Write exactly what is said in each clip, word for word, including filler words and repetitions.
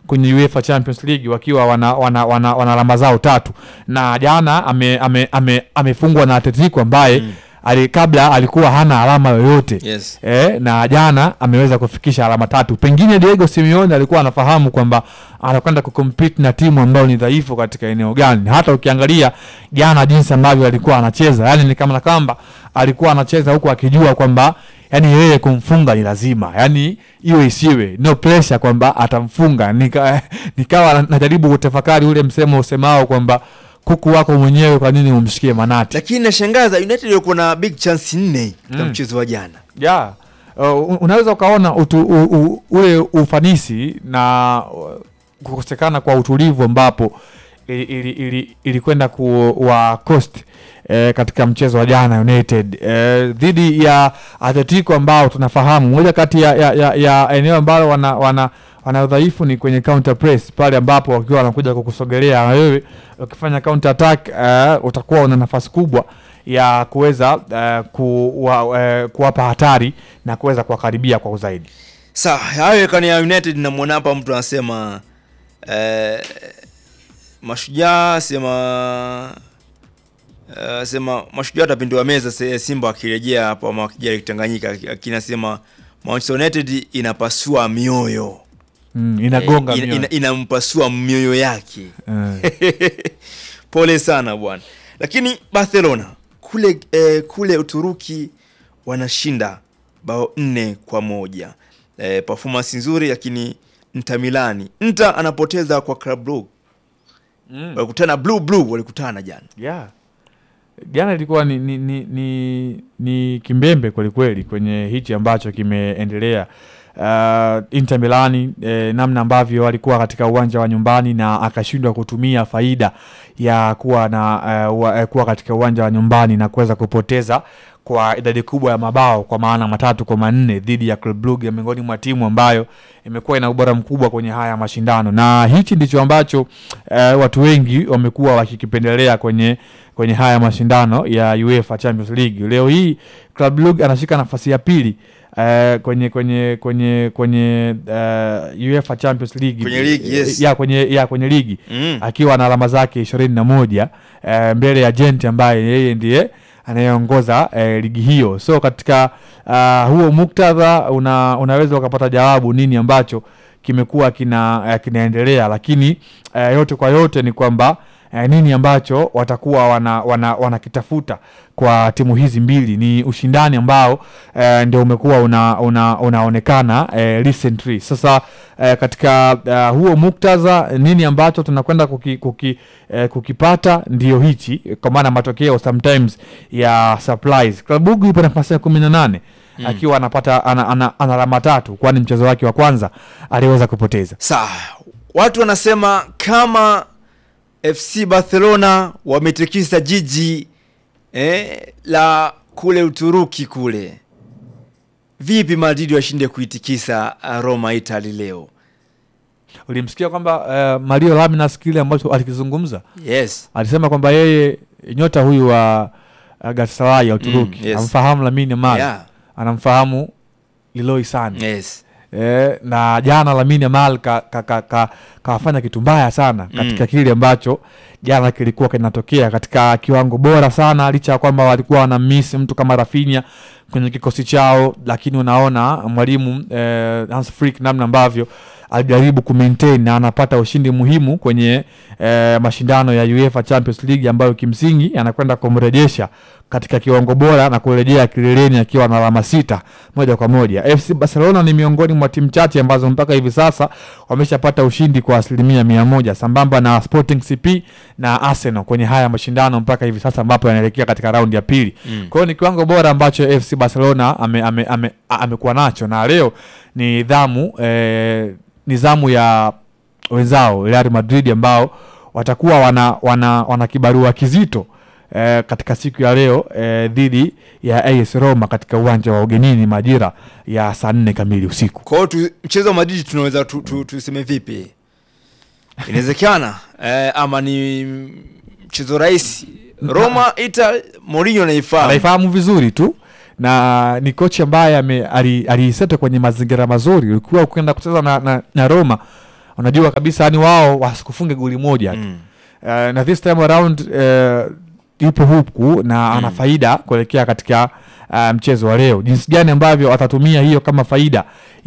kwenye UEFA Champions League wakiwa wana wana wana, wana alama zao tatu, na jana ame ame ame amefungwa na Atletico ambaye mm. ali kabla alikuwa hana alama yoyote. Yes. Eh, na jana ameweza kufikisha alama tatu. Pengine Diego Simeone alikuwa anafahamu kwamba anakwenda kucompete na timu ambayo ni dhaifu katika eneo gani. Hata ukiangalia jana jinsi ambavyo alikuwa anacheza, yani ni kama na kamba alikuwa anacheza huko akijua kwamba yani yeye kumfunga ni lazima. Yani iwe isiwe, no pressure kwamba atamfunga. Nika, nikawa najaribu kutafakari ule msemo usemao kwamba kuku wako mwenyewe kwa nini umshikie manati. Lakini nashangaza United ilikuwa na big chance nne katika mm. mchezo wa jana. Yeah. Uh, unaweza ukaona utu, u, u, ule ufanisi na uh, kukosekana kwa utulivu ambapo ili ili ilikwenda kuwa cost eh, katika mchezo wa jana United eh, dhidi ya Atletico ambao tunafahamu moja kati ya ya, ya, ya eneo ambalo wana wana wana udhaifu ni kwenye counter press, pale ambapo wakiwa wanakuja kukusogelea wewe ukifanya counter attack uh, utakuwa una nafasi kubwa ya kuweza uh, kuwa, uh, kuwapa hatari na kuweza kuwakaribia kwa uzaidi. Sawa, hayo kani ya United na muona hapa mtu anasema eh, Mashujaa sema uh, sema Mashujaa atapindua meza Simba akirejea hapo ama akija Tanganyika, akinasema Manchester United inapasua mioyo. Mm, inagonga eh, mioyo. Ina, inampasua mioyo yake. Mm. Pole sana bwana. Lakini Barcelona kule eh, kule Uturuki wanashinda bao nne kwa moja. Eh, performance nzuri, lakini Inter Milani Inter anapoteza kwa Club Brugge. Mm. Walikutana blue blue walikutana jana. Yeah. Jana ilikuwa ni ni ni ni, ni kimbembe kweli kweli kwenye hichi ambacho kimeendelea. Uh, Inter Milani eh, namna ambavyo walikuwa katika uwanja wa nyumbani na akashindwa kutumia faida ya kuwa na uh, uh, kuwa katika uwanja wa nyumbani na kuweza kupoteza kwa idadi kubwa ya mabao kwa maana matatu kwa manne dhidi ya Club Brugge, miongoni mwa timu ambayo imekuwa ina ubora mkubwa kwenye haya mashindano. Na hichi ndicho ambacho uh, watu wengi wamekuwa wakikipendelea kwenye kwenye haya mashindano ya UEFA Champions League. Leo hii Club Brugge anashika nafasi ya pili Uh, kwenye kwenye kwenye kwenye uh, UEFA Champions League kwenye ligi, yes. ya kwenye ya kwenye ligi mm. akiwa na alama zake ishirini na moja uh, mbele ya Gent ambaye yeye ndiye anayeongoza uh, ligi hiyo. So katika uh, huo muktadha una, unaweza ukapata jawabu nini ambacho kimekuwa kina uh, kinaendelea, lakini uh, yote kwa yote ni kwamba uh, nini ambacho watakuwa wana wana wanakitafuta kwa timu hizi mbili ni ushindani ambao eh, ndio umekuwa una, una, unaonekana eh, recently. Sasa eh, katika uh, huo muktadha nini ambacho tunakwenda kuki, kuki, eh, kukipata ndio hichi, kwa maana matokeo sometimes ya surprise. Club Brugge yupo nafasi ya kumi na nane mm. akiwa anapata ana, ana, ana alama tatu, kwani mchezo wake wa kwanza aliweza kupoteza. Sawa, watu wanasema kama F C Barcelona wametikisa jiji Eh, la kule Uturuki kule, vipi Madrid washinde kuitikisa Roma Italy leo? Ulimsikia kwamba uh, Mario Lamine kile ambacho alikizungumza? Yes. Alisema kwamba yeye nyota huyu wa uh, Galatasaray ya Uturuki mm, yes. anamfahamu Lamine Yamal, yeah. anamfahamu Leroy Sané. Yes. Eh, na jana Lamine Yamal ka, ka, ka, ka, kafanya kitu mbaya sana katika mm. kile ambacho jana kilikuwa kinatokea katika kiwango bora sana, licha kwamba walikuwa wana miss mtu kama Rafinha kwenye kikosi chao, lakini unaona mwalimu eh, Hans Flick namna ambavyo alijaribu kumaintain na anapata ushindi muhimu kwenye eh, mashindano ya UEFA Champions League ambayo kimsingi anakwenda kumrejesha katika kiwango bora na kurejea kileleni akiwa na alama sita moja kwa moja. F C Barcelona ni miongoni mwa timu chache ambazo mpaka hivi sasa wameshapata ushindi kwa asilimia mia moja sambamba na Sporting C P na Arsenal kwenye haya mashindano mpaka hivi sasa ambapo yanaelekea katika raundi ya pili. Mm. Kwa hiyo ni kiwango bora ambacho F C Barcelona amekuwa ame, ame, ame nacho, na leo ni dhamu eh, nizamu ya wenzao Real Madrid ambao watakuwa wana wana, wana kibarua kizito eh, katika siku ya leo eh, dhidi ya A S Roma katika uwanja wa ugenini majira ya saa nne kamili usiku. Kwa hiyo mchezo wa Madrid tunaweza tuseme tu, tu vipi? Inawezekana eh, ama ni mchezo rahisi? Roma ita Mourinho anaifahamu. Anaifahamu vizuri tu, na ni kocha ambaye aliseta kwenye mazingira mazuri. Ulikuwa ukienda kucheza na, na, na Roma unajua kabisa yani wao wasikufunge goli moja tu. Mm. Uh, na this time around uh, yupo huku na mm. ana faida kuelekea katika uh, mchezo wa leo. Jinsi gani ambavyo atatumia hiyo kama faida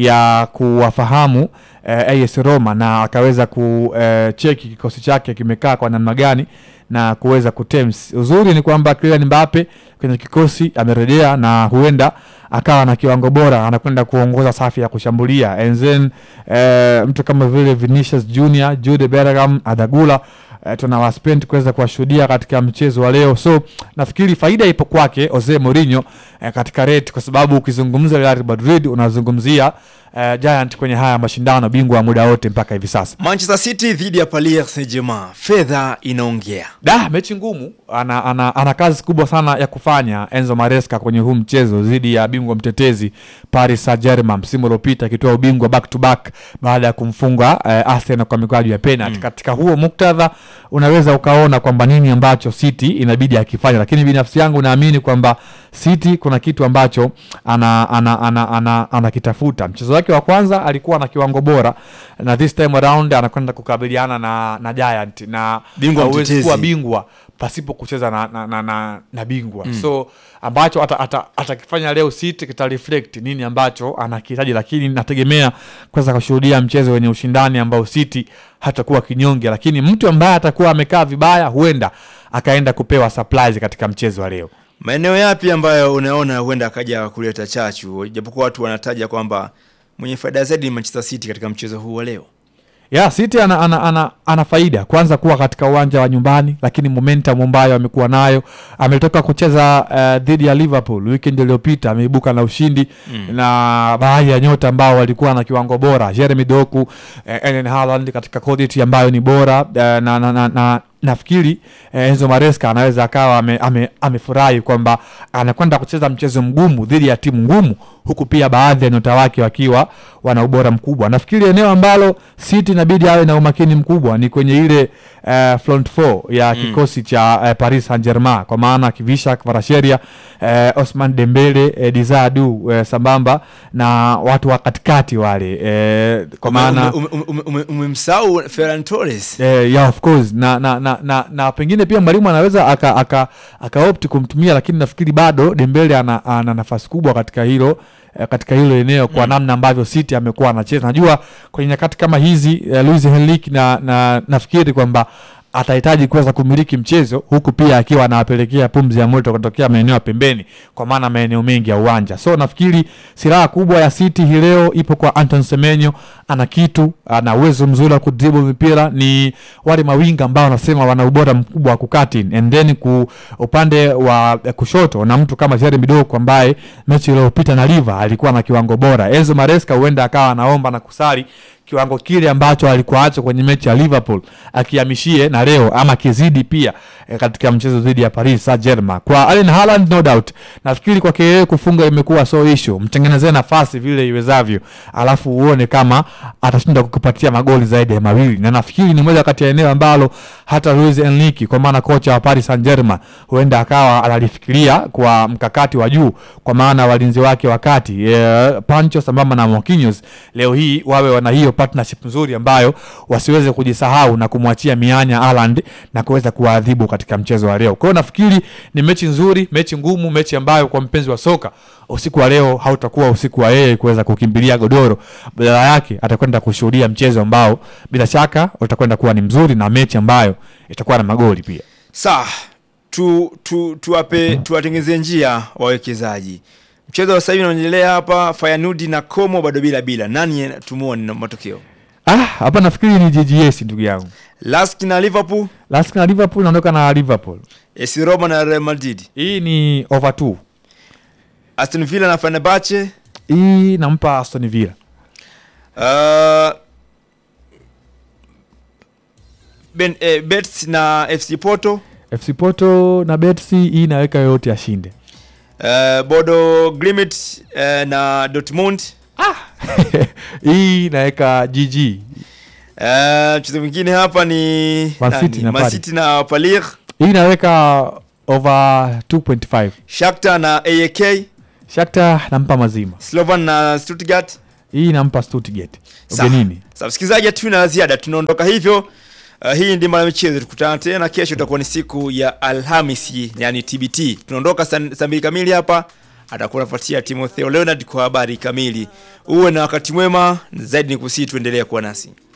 ya kuwafahamu uh, A S Roma na akaweza kucheki uh, kikosi chake kimekaa kwa namna gani na kuweza kutems. Uzuri ni kwamba Kylian Mbappe kwenye kikosi amerejea na huenda akawa na kiwango bora, anakwenda kuongoza safi ya kushambulia. And then uh, mtu kama vile Vinicius Junior, Jude Bellingham, Adagula Uh, tunawaspend kuweza kuwashuhudia katika mchezo wa leo. So nafikiri faida ipo kwake Jose Mourinho uh, katika rate, kwa sababu ukizungumza Real Madrid unazungumzia uh, Giant kwenye haya mashindano, bingwa muda wote mpaka hivi sasa. Manchester City dhidi ya Paris Saint-Germain, fedha inaongea. Da, mechi ngumu, ana, ana, ana kazi kubwa sana ya kufanya Enzo Maresca kwenye huu mchezo dhidi ya bingwa mtetezi Paris Saint-Germain, msimu uliopita akitoa ubingwa back to back baada ya kumfunga uh, Arsenal kwa mikwaju ya penalty. Mm. Katika huo muktadha unaweza ukaona kwamba nini ambacho City inabidi akifanya, lakini binafsi yangu naamini kwamba City kuna kitu ambacho ana ana ana ana anakitafuta. Mchezo wake wa kwanza alikuwa na kiwango bora, na this time around anakwenda kukabiliana na na Giant na bingwa mtetezi, kuwa bingwa pasipo kucheza na na na, na, na bingwa. Mm. So ambacho atakifanya leo City kita reflect nini ambacho anakihitaji, lakini nategemea kwanza kushuhudia mchezo wenye ushindani ambao City hatakuwa kinyonge, lakini mtu ambaye atakuwa amekaa vibaya huenda akaenda kupewa surprise katika mchezo wa leo. Maeneo yapi ambayo unaona huenda akaja kuleta chachu, japokuwa watu wanataja kwamba mwenye faida zaidi ni Manchester City katika mchezo huu wa leo? Yeah, City ana, ana, ana, ana faida kwanza kuwa katika uwanja wa nyumbani, lakini momentum ambayo amekuwa nayo, ametoka kucheza uh, dhidi ya Liverpool weekend iliyopita, ameibuka na ushindi. Mm. na baadhi ya nyota ambao walikuwa na kiwango bora, Jeremy Doku, uh, Erling Haaland katika quality ambayo ni bora, uh, na, na, na, na nafikiri eh, Enzo Maresca anaweza akawa amefurahi ame, kwamba anakwenda kucheza mchezo mgumu dhidi ya timu ngumu, huku pia baadhi ya nyota wake wakiwa wana ubora mkubwa. Nafikiri eneo ambalo City inabidi awe na umakini mkubwa ni kwenye ile uh, front four ya mm. kikosi cha uh, Paris Saint-Germain, kwa maana Kivisha, Kvaratskhelia, uh, Ousmane Dembele, uh, Dizadu, uh, sambamba na watu wa katikati wale, uh, kwa maana umemsahau Ferran Torres. Uh, yeah, of course na na na na, na pengine pia mwalimu anaweza aka aka aka opt kumtumia, lakini nafikiri bado Dembele ana, ana nafasi kubwa katika hilo katika hilo eneo kwa mm. namna ambavyo City amekuwa anacheza. Najua kwenye nyakati kama hizi uh, Luis Enrique na, na nafikiri kwamba atahitaji kuweza kumiliki mchezo, huku pia akiwa anawapelekea pumzi ya moto kutokea maeneo ya pembeni, kwa maana maeneo mengi ya uwanja. So nafikiri silaha kubwa ya City hii leo ipo kwa Antoine Semenyo. Ana kitu, ana uwezo mzuri wa kudribble mipira, ni wale mawinga ambao wanasema wana ubora mkubwa wa kukatin. And then ku upande wa kushoto na mtu kama Jeremy Doku ambaye mechi iliyopita na Liverpool alikuwa na kiwango bora. Enzo Maresca huenda akawa anaomba na kusali kiwango kile ambacho alikuwa acho kwenye mechi ya Liverpool akihamishie na leo ama kizidi pia e, katika mchezo dhidi ya Paris Saint-Germain. Kwa Erling Haaland no doubt, nafikiri kwa yeye kufunga imekuwa so issue, mtengenezee nafasi vile iwezavyo, alafu uone kama atashinda kukupatia magoli zaidi ya mawili. Na nafikiri ni moja kati ya eneo ambalo hata Luis Enrique, kwa maana kocha wa Paris Saint-Germain, huenda akawa analifikiria kwa mkakati wa juu, kwa maana walinzi wake wakati e, Pancho sambamba na Marquinhos leo hii wawe wana hiyo partnership nzuri ambayo wasiweze kujisahau na kumwachia mianya Haaland na kuweza kuadhibu katika mchezo wa leo. Kwa hiyo nafikiri ni mechi nzuri, mechi ngumu, mechi ambayo kwa mpenzi wa soka usiku wa leo hautakuwa usiku wa yeye kuweza kukimbilia godoro, badala yake atakwenda kushuhudia mchezo ambao bila shaka utakwenda kuwa ni mzuri na mechi ambayo itakuwa na magoli pia. Sawa, tu tu tuwape hmm. tuwatengeze njia wawekezaji. Mchezo wa sasa hivi unaendelea hapa, Feyenoord na Como bado bila bila. Nani tumuone na matokeo? Ah, hapa nafikiri ni G G S ndugu yangu. Lask na Liverpool. Lask na Liverpool naondoka na Liverpool. A S Roma na Real Madrid. Hii ni over two. Aston Villa na Fenerbahce. Hii nampa Aston Villa. Uh, ben, eh, Betis na F C Porto. F C Porto na Betis, hii naweka yote ashinde. Uh, Bodo Glimt uh, na Dortmund. Ah. Hii naweka G G. Uh, mchezo mwingine hapa ni Man City na, Man City na Paris. Hii naweka over two point five. Shakhtar na A A K. Shakhtar nampa mazima. Slovan na Stuttgart. Hii inampa Stuttgart ugenini. Sasa msikilizaji, tuna ziada, tunaondoka hivyo. Uh, hii ndi mara michezo, tukutana tena kesho, itakuwa ni siku ya Alhamisi, yani T B T. Tunaondoka saa mbili kamili hapa, atakuwa anafuatia Timotheo Leonard kwa habari kamili. Uwe na wakati mwema, zaidi ni kusii tuendelea kuwa nasi.